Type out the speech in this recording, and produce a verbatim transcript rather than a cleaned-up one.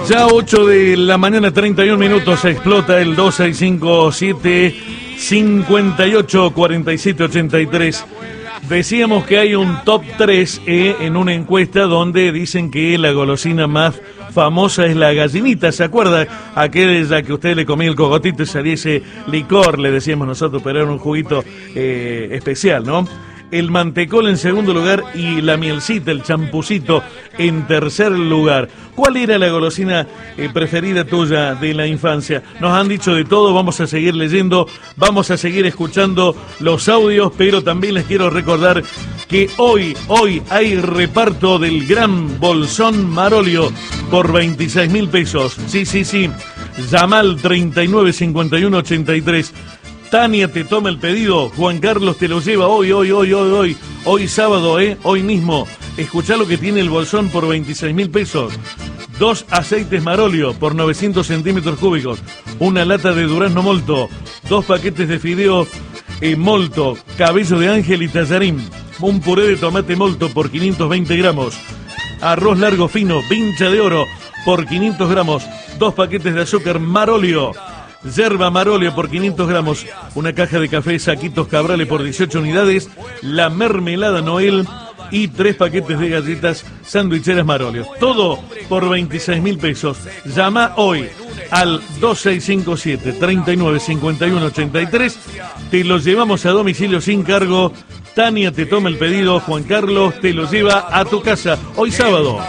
Ya ocho de la mañana, treinta y un minutos, explota el dos seis cinco siete, cinco ocho, cuatro siete ocho tres. Decíamos que hay un top tres eh, en una encuesta donde dicen que la golosina más famosa es la gallinita. ¿Se acuerda? Aquella que usted le comía el cogotito y salía ese licor, le decíamos nosotros, pero era un juguito eh, especial, ¿no? El mantecol en segundo lugar y la mielcita, el champucito en tercer lugar. ¿Cuál era la golosina eh, preferida tuya de la infancia? Nos han dicho de todo, vamos a seguir leyendo, vamos a seguir escuchando los audios, pero también les quiero recordar que hoy, hoy hay reparto del gran bolsón Marolio por veintiséis mil pesos. Sí, sí, sí. Llama al treinta y nueve cincuenta y uno ochenta y tres. Tania te toma el pedido, Juan Carlos te lo lleva hoy, hoy, hoy, hoy, hoy, hoy sábado, eh, hoy mismo. Escuchá lo que tiene el bolsón por veintiséis mil pesos. Dos aceites Marolio por novecientos centímetros cúbicos. Una lata de durazno molto. Dos paquetes de fideo eh, molto, cabello de ángel y tallarín. Un puré de tomate molto por quinientos veinte gramos. Arroz largo fino, vincha de oro por quinientos gramos. Dos paquetes de azúcar Marolio. Yerba Marolio por quinientos gramos, una caja de café Saquitos Cabrales por dieciocho unidades, la mermelada Noel y tres paquetes de galletas sandwicheras Marolio. Todo por veintiséis mil pesos. Llama hoy al dos seis cinco siete, treinta y nueve cincuenta y uno ochenta y tres. Te lo llevamos a domicilio sin cargo. Tania te toma el pedido, Juan Carlos te lo lleva a tu casa hoy sábado.